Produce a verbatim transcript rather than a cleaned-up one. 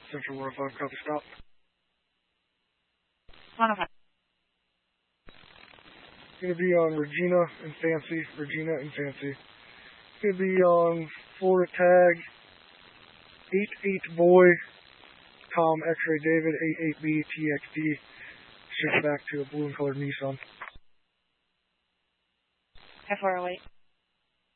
Central one oh five, copy, stop. one oh five. Gonna be on Regina and Fancy, Regina and Fancy. Gonna be on Florida tag, eight eight boy, com X-ray David, eight eight B T X D. Shift back to a blue and colored Nissan. F four oh eight.